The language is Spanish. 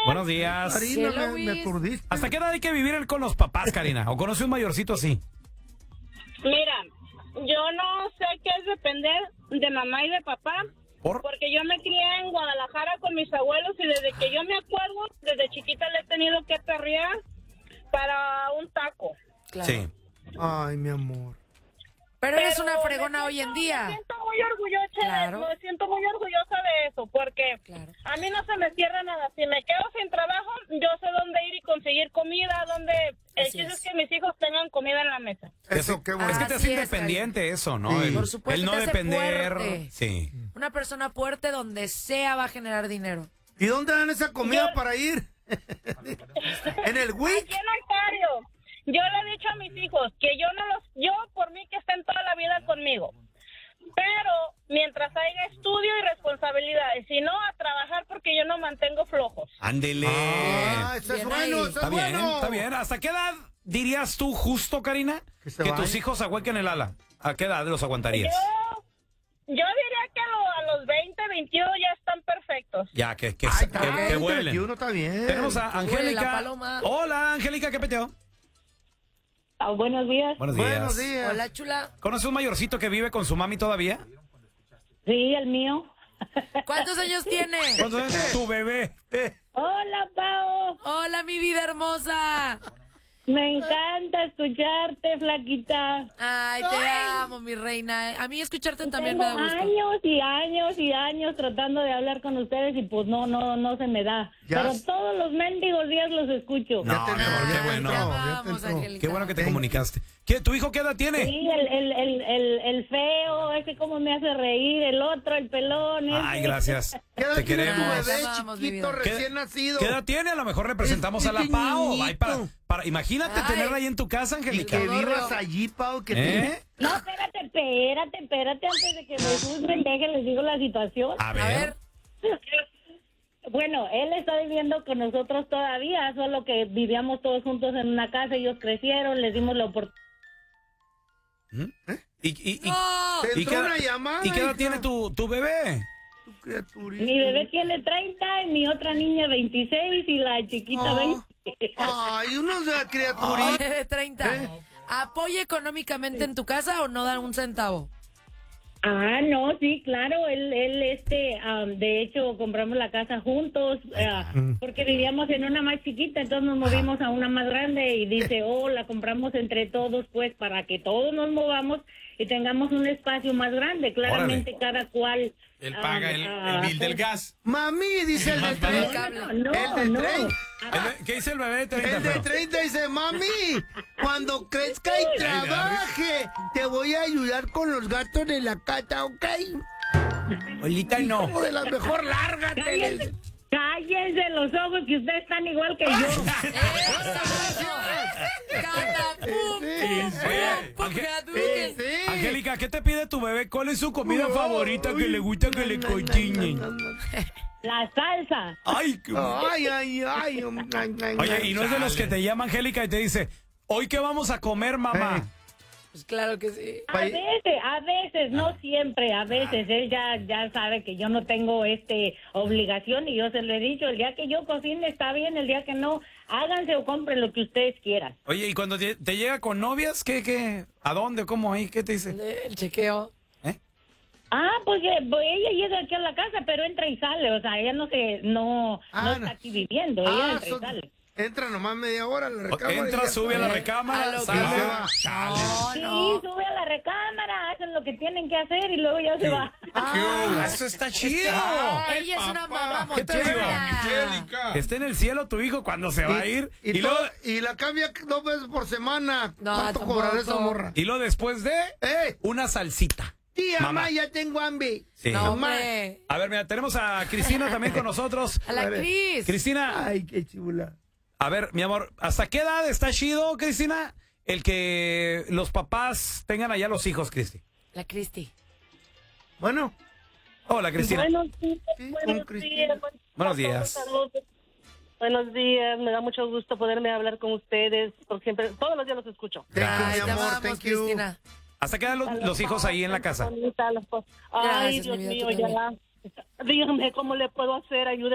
Buenos días. Karina, Hello, me Luis. aturdiste. ¿Hasta qué edad hay que vivir con los papás, Karina? ¿O conoce un mayorcito así? Mira, yo no sé qué es depender de mamá y de papá, ¿Por? porque yo me crié en Guadalajara con mis abuelos y desde que yo me acuerdo, desde chiquita le he tenido que perrear para un taco. Claro. Sí. Ay, mi amor. Pero eres una fregona hoy en Me día. siento muy orgullosa, Claro. me siento muy orgullosa de eso, porque Claro. a mí no se me cierra nada. Si me quedo sin trabajo, yo sé dónde ir y conseguir comida, el Así chiste es. es que mis hijos tengan comida en la mesa. Eso, qué bueno. Es que te Así hace es, independiente eso, ¿no? Sí. El, Por supuesto, el no te hace depender. fuerte. Sí. Una persona fuerte donde sea va a generar dinero. ¿Y dónde dan esa comida Yo- para ir? ¿En el Aquí WIC? en Ontario, yo le he dicho a mis hijos que yo por mí que estén toda la vida conmigo. Pero mientras haya estudio y responsabilidades, si no, a trabajar porque yo no mantengo flojos. Ándele. Ah, eso es Bien bueno, ahí. eso Está es bien, bueno. está bien. ¿Hasta qué edad dirías tú justo, Karina, Que se que tus vayan. hijos ahuequen el ala? ¿A qué edad los aguantarías? Yo diría que a los 20, 21 ya están perfectos. Ya, que Ay, que vuelen. 21 está bien. Tenemos a Que vuele la Angélica. paloma. Hola, Angélica, ¿qué peteo? Buenos días. Buenos días. Buenos días. Hola, chula. ¿Conoces un mayorcito que vive con su mami todavía? Sí, el mío. ¿Cuántos años tiene? ¿Cuántos años? Tu bebé. Hola, Pao. Hola, mi vida hermosa. Me encanta escucharte, flaquita. Ay, te amo, mi reina. A mí escucharte también me da Tengo gusto. años y años y años tratando de hablar con ustedes y pues no se me da. Ya Pero s- todos los mendigos días los escucho. No, Ya te mi amor, entró, qué ya te bueno. Te entró, ya te amamos, entró. Angélica. Qué bueno que te Thank you. comunicaste. ¿Tu hijo qué edad tiene? Sí, el feo, ese como me hace reír, el otro, el pelón. Ay, ese. gracias. ¿Qué edad Te tiene tu queremos. bebé Te amamos, mi chiquito, vida. recién nacido? ¿Qué edad tiene? A lo mejor representamos Es a la Pau. pequeñito. Ay, imagínate Ay. tenerla ahí en tu casa, Y Angélica. que Todo vivas reo. allí, Pau, que ¿Eh? No, espérate, antes de que me juzguen, les digo la situación. A A ver, Bueno, él está viviendo con nosotros todavía, solo que vivíamos todos juntos en una casa, ellos crecieron, les dimos la oportunidad. ¿Y no. ¿Te ¿Y entró qué- una llamada? qué edad hija? tiene tu bebé? Tu criaturita. Mi bebé tiene 30, y mi otra niña 26 y la chiquita Oh. 20. Ay, unos de criaturita. De 30. ¿Apoya económicamente en tu casa o no dan un centavo? Ah, no, sí, claro, él de hecho, compramos la casa juntos, porque vivíamos en una más chiquita, entonces nos movimos a una más grande y dice, la compramos entre todos, pues, para que todos nos movamos y tengamos un espacio más grande, claramente cada cual. Él paga el bill del gas. Mami, dice el de 30. cable. No, El de no. 30. ¿Qué dice el bebé de 30? El de feo? 30 dice, mami, cuando crezca y trabaje, te voy a ayudar con los gastos de la casa, ¿ok? Ahorita no. O de las mejor lárgate. Cállense, cállense los ojos que ustedes están igual que yo. ¡Eso! ¡Catapum! Oye, ¡Pum! ¡Hadouken! Sí. Angélica, ¿qué te pide tu bebé? ¿Cuál es su comida favorita que le gusta que le cochinen? La salsa. Ay, qué... Ay, ay, ay. Oye, y no es de los que te llama Angélica y te dice, ¿hoy qué vamos a comer, mamá? Pues claro que sí. A veces, no siempre, a veces. Él ya sabe que yo no tengo obligación y yo se lo he dicho, el día que yo cocine está bien, el día que no, háganse o compren lo que ustedes quieran. Oye, ¿y cuando te llega con novias, qué? ¿A dónde? ¿Cómo ahí? ¿Qué te dice? El chequeo. Pues ella llega aquí a la casa, pero entra y sale, o sea, ella no está aquí viviendo, ella entra y sale. Entra nomás media hora a la recámara. y Entra, ya sube a la A recámara, lo que sale. va. No, Sí, no. sube a la recámara, hacen lo que tienen que hacer y luego ya se va. Eso está chido. Ella es una mamá ¿Qué te digo? mochera. Angélica. Está en el cielo tu hijo cuando se va a ir. Y luego, y la cambia 2 veces por semana. No, ¿Cuánto tampoco. cobrará esa morra? y luego después de ¡Eh! una salsita. Tía, Mamá. mamá, ya tengo hambre. Sí. No, hombre. A ver, mira, tenemos a Cristina también con nosotros. A la Cris. Cristina, Ay, qué chula. a ver, mi amor, ¿hasta qué edad está chido, Cristina, el que los papás tengan allá los hijos, Cristi? La Cristi. Bueno, Hola, Cristina. Buenos días, Sí, buenos con Cristina. días. Buenos días. Saludos. Buenos días, me da mucho gusto poderme hablar con ustedes, porque siempre, todos los días los escucho. thank you, Ay, mi te amor, amamos, thank you. Cristina. ¿Hasta qué edad los hijos ahí en la casa? Ay, Gracias, Dios mi vida, mío, tú también. ya. Dígame cómo le puedo hacer, ayúdame.